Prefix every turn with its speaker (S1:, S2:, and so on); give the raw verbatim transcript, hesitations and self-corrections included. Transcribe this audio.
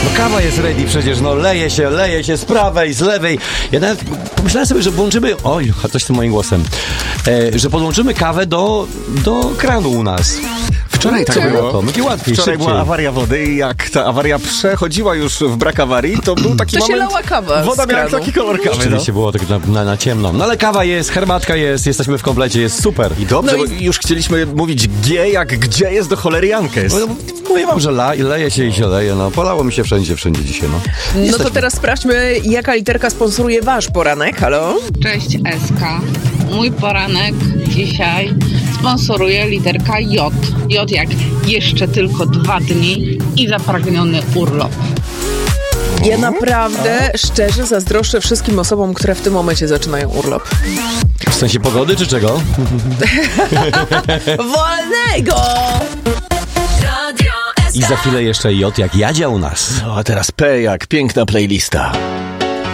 S1: No kawa jest ready przecież, no leje się, leje się z prawej, z lewej. Ja nawet pomyślałem sobie, że włączymy, oj, coś z tym moim głosem, e, że podłączymy kawę do, do kranu u nas.
S2: Wczoraj tak
S1: Czemu?
S2: było.
S1: To będzie łatwiej,
S2: Wczoraj
S1: szybciej.
S2: była awaria wody i jak ta awaria przechodziła już w brak awarii, to był taki
S3: To się
S2: moment...
S3: lała kawa z
S2: Woda miała
S3: kranu.
S2: taki kolor kawy, no.
S1: Rzeczywiście było tak na, na, na ciemno. No ale kawa jest, herbatka jest, jesteśmy w komplecie, jest super.
S2: I dobrze,
S3: No
S2: bo
S3: i-
S2: już chcieliśmy mówić G, jak gdzie jest do cholery Jankes.
S1: No, mówię wam, że la, leje się i się leje, no. Polało mi się wszędzie, wszędzie dzisiaj, no.
S3: No
S1: Jesteśmy.
S3: to teraz sprawdźmy, jaka literka sponsoruje wasz poranek. Halo?
S4: Cześć Eska. Mój poranek dzisiaj sponsoruje literka J. J jak jeszcze tylko dwa dni i zapragniony urlop.
S3: Ja naprawdę szczerze zazdroszczę wszystkim osobom, które w tym momencie zaczynają urlop.
S1: W sensie pogody, czy czego?
S3: Wolnego!
S1: I za chwilę jeszcze J jak Jadzia u nas.
S2: No a teraz P jak piękna playlista.